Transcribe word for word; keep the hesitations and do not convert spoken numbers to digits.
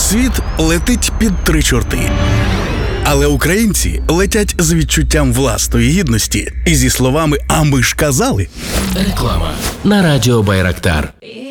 Світ летить під три чорти. Але українці летять з відчуттям власної гідності і зі словами «А ми ж казали». Реклама на радіо Байрактар.